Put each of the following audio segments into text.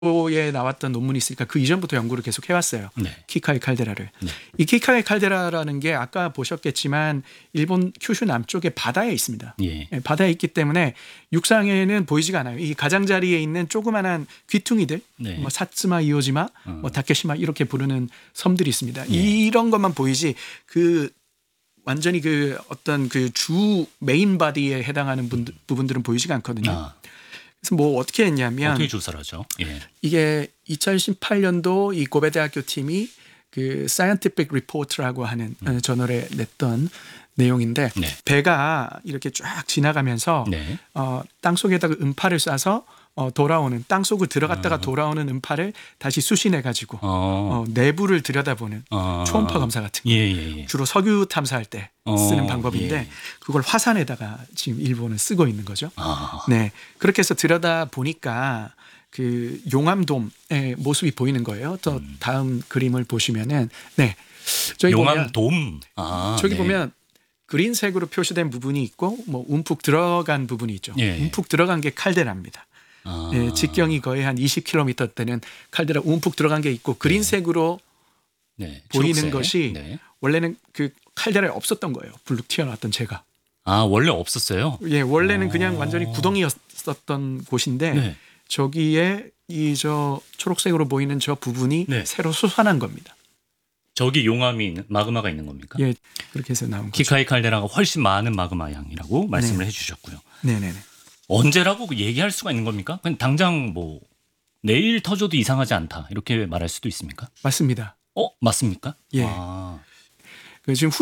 에 나왔던 논문이 있으니까 그 이전부터 연구를 계속 해왔어요. 네. 키카이 칼데라를. 네. 이 키카이 칼데라라는 게 아까 보셨겠지만 일본 큐슈 남쪽에 바다에 있습니다. 예. 바다에 있기 때문에 육상에는 보이지가 않아요. 이 가장자리에 있는 조그만한 귀퉁이들, 네. 뭐 사츠마, 이오지마, 뭐 다케시마 이렇게 부르는 섬들이 있습니다. 예. 이런 것만 보이지 그 완전히 그 어떤 그 주 메인 바디에 해당하는 부분들은 보이지가 않거든요. 아, 그래서 뭐 어떻게 했냐면 어떻게 조사를 하죠? 예. 이게 2018년도 이 고베 대학교 팀이 그 Scientific Report라고 하는 저널에 냈던 내용인데 네. 배가 이렇게 쫙 지나가면서 네. 땅 속에다가 음파를 쏴서 돌아오는 땅 속을 들어갔다가 돌아오는 음파를 다시 수신해 가지고 내부를 들여다보는 초음파 검사 같은 거. 예. 주로 석유 탐사할 때 쓰는 방법인데 예. 그걸 화산에다가 지금 일본은 쓰고 있는 거죠. 아. 네, 그렇게 해서 들여다 보니까 그 용암돔의 모습이 보이는 거예요. 또 다음 그림을 보시면은 네, 저기 보면 용암돔. 아, 저기 네. 보면 그린색으로 표시된 부분이 있고 뭐 움푹 들어간 부분이 있죠. 예. 움푹 들어간 게 칼데라입니다. 아. 네, 직경이 거의 한 20km 되는 칼데라 움푹 들어간 게 있고 그린색으로 네. 보이는 초록색. 것이 네. 원래는 그 칼데라에 없었던 거예요. 불룩 튀어나왔던 재가. 아, 원래 없었어요? 예, 원래는 그냥 완전히 구덩이였었던 곳인데 네. 저기에 이 저 초록색으로 보이는 저 부분이 네. 새로 솟아난 겁니다. 저기 용암이 마그마가 있는 겁니까? 예, 그렇게 해서 나온 거죠. 키카이 칼데라가 훨씬 많은 마그마 양이라고 말씀을 해주셨고요. 네네네. 언제라고 얘기할 수가 있는 겁니까? 그냥 당장 뭐 내일 터져도 이상하지 않다 이렇게 말할 수도 있습니까? 맞습니다. 맞습니까? 예. 아, 그 지금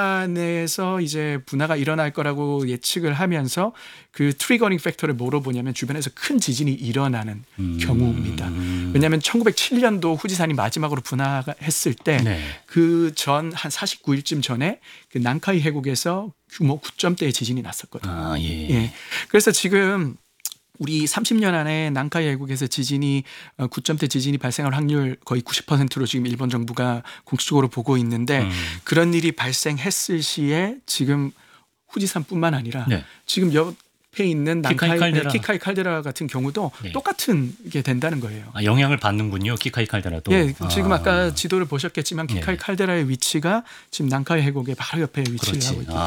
후지산에서 이제 분화가 일어날 거라고 예측을 하면서 그 트리거링 팩터를 뭐로 보냐면 주변에서 큰 지진이 일어나는 경우입니다. 왜냐하면 1907년도 후지산이 마지막으로 분화했을 때 네. 그 전 한 49일쯤 전에 그 난카이 해국에서 규모 9점대의 지진이 났었거든요. 아, 예. 예. 그래서 지금 우리 30년 안에 난카이 해국에서 지진이 9점대 지진이 발생할 확률 거의 90%로 지금 일본 정부가 공식적으로 보고 있는데 그런 일이 발생했을 시에 지금 후지산뿐만 아니라 네. 지금 옆에 있는 키카이 칼데라 같은 경우도 네. 똑같은 게 된다는 거예요. 아, 영향을 받는군요. 키카이 칼데라도. 예, 지금 아까 지도를 보셨겠지만 키카이 예. 칼데라의 위치가 지금 난카이 해국의 바로 옆에 위치를 하고 있기 때문에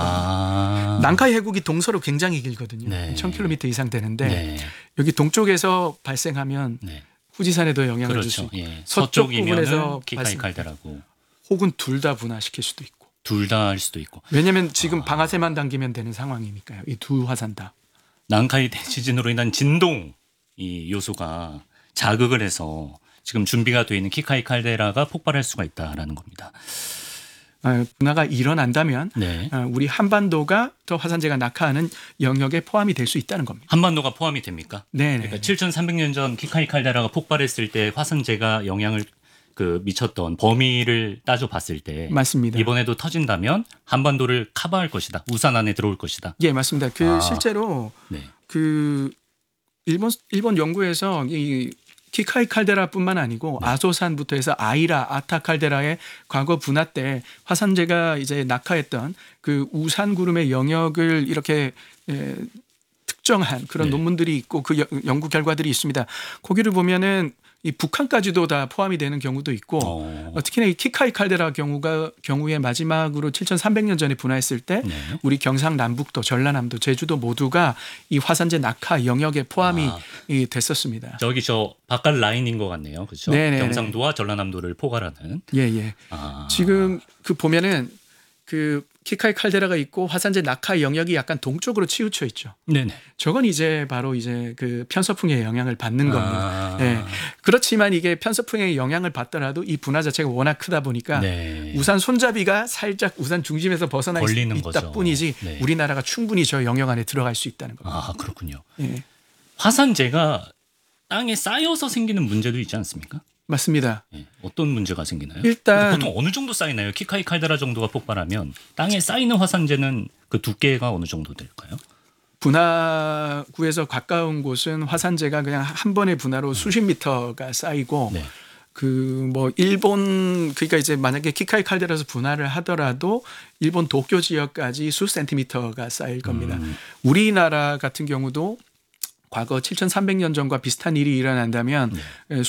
난카이 해국이 동서로 굉장히 길거든요. 네. 1000km 이상 되는데 네. 여기 동쪽에서 발생하면 네. 후지산에도 영향을 줄 수 그렇죠. 있고 예. 서쪽 서쪽이면은 부분에서 키카이 발생 칼데라고 혹은 둘 다 분화시킬 수도 있고. 둘 다 할 수도 있고. 왜냐하면 지금 방아쇠만 당기면 되는 상황이니까요. 이 두 화산 다. 난카이 대지진으로 인한 진동 이 요소가 자극을 해서 지금 준비가 되어 있는 키카이 칼데라가 폭발할 수가 있다라는 겁니다. 분화가 일어난다면 네. 우리 한반도가 더 화산재가 낙하하는 영역에 포함이 될 수 있다는 겁니다. 한반도가 포함이 됩니까? 네. 그러니까 7,300년 전 키카이 칼데라가 폭발했을 때 화산재가 영향을 미쳤던 범위를 따져봤을 때 맞습니다. 이번에도 터진다면 한반도를 커버할 것이다. 우산 안에 들어올 것이다. 예, 맞습니다. 실제로 네. 그 일본 연구에서 이 키카이 칼데라뿐만 아니고 아소산부터 해서 아이라, 아타 칼데라의 과거 분화 때 화산재가 이제 낙하했던 그 우산 구름의 영역을 이렇게 특정한 그런 논문들이 있고 그 연구 결과들이 있습니다. 거기를 보면은 이 북한까지도 다 포함이 되는 경우도 있고 특히나 이 키카이 칼데라 경우에 마지막으로 7,300년 전에 분화했을 때 우리 경상남북도, 전라남도, 제주도 모두가 이 화산재 낙하 영역에 포함이 됐었습니다. 저기 저 바깥 라인인 것 같네요. 그렇죠? 경상도와 전라남도를 포괄하는. 예. 지금 그 보면은 그 키카이 칼데라가 있고 화산재 낙하 영역이 약간 동쪽으로 치우쳐 있죠. 네네. 저건 이제 바로 이제 그 편서풍의 영향을 받는 겁니다. 네. 그렇지만 이게 편서풍의 영향을 받더라도 이 분화 자체가 워낙 크다 보니까 우산 손잡이가 살짝 우산 중심에서 벗어나 있다 뿐이지 우리나라가 충분히 저 영역 안에 들어갈 수 있다는 겁니다. 아, 그렇군요. 예. 화산재가 땅에 쌓여서 생기는 문제도 있지 않습니까? 맞습니다. 네. 어떤 문제가 생기나요? 일단 보통 어느 정도 쌓이나요? 키카이 칼데라 정도가 폭발하면 땅에 쌓이는 화산재는 그 두께가 어느 정도 될까요? 분화구에서 가까운 곳은 화산재가 그냥 한 번의 분화로 수십 미터가 쌓이고 그 뭐 일본 그러니까 이제 만약에 키카이 칼데라에서 분화를 하더라도 일본 도쿄 지역까지 수 센티미터가 쌓일 겁니다. 우리나라 같은 경우도 과거 7,300년 전과 비슷한 일이 일어난다면